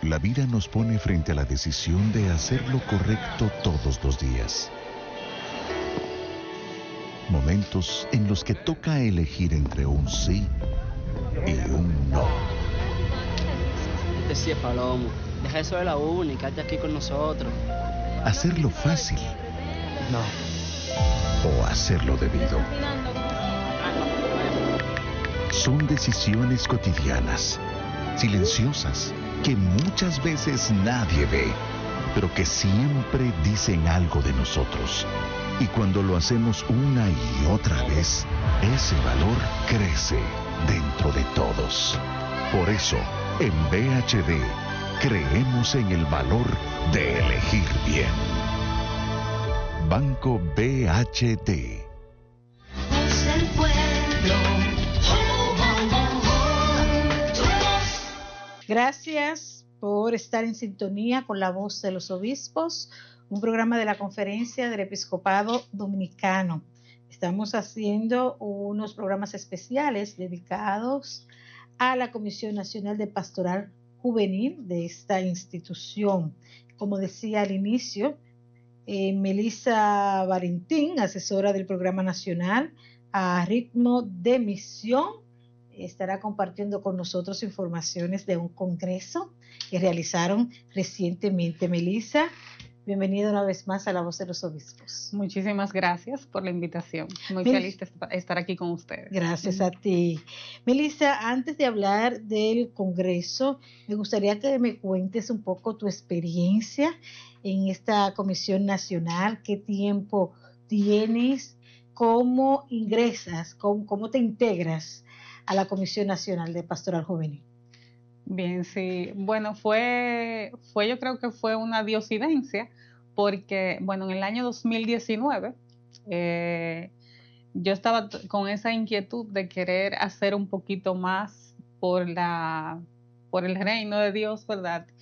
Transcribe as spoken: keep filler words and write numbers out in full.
La vida nos pone frente a la decisión de hacer lo correcto todos los días. Momentos en los que toca elegir entre un sí y un no. Decía Palomo, deja eso de la uni, quédate aquí con nosotros. Hacerlo fácil. No. O hacerlo debido. Son decisiones cotidianas, silenciosas, que muchas veces nadie ve, pero que siempre dicen algo de nosotros. Y cuando lo hacemos una y otra vez, ese valor crece dentro de todos. Por eso, en B H D, creemos en el valor de elegir bien. Banco B H D. Es el pueblo. Gracias por estar en sintonía con La Voz de los Obispos, un programa de la Conferencia del Episcopado Dominicano. Estamos haciendo unos programas especiales dedicados a la Comisión Nacional de Pastoral Juvenil de esta institución. Como decía al inicio, eh, Melissa Valentín, asesora del Programa Nacional a Ritmo de Misión, estará compartiendo con nosotros informaciones de un congreso que realizaron recientemente. Melissa, bienvenida una vez más a La Voz de los Obispos. Muchísimas gracias por la invitación. Muy Mel- feliz de estar aquí con ustedes. Gracias a ti. Melissa, antes de hablar del congreso, me gustaría que me cuentes un poco tu experiencia en esta comisión nacional, qué tiempo tienes, cómo ingresas, cómo, cómo te integras a la Comisión Nacional de Pastoral Juvenil. Bien, sí. Bueno, fue, fue yo creo que fue una diosidencia, porque, bueno, en el año dos mil diecinueve, eh, yo estaba t- con esa inquietud de querer hacer un poquito más por la, por el reino de Dios, ¿verdad?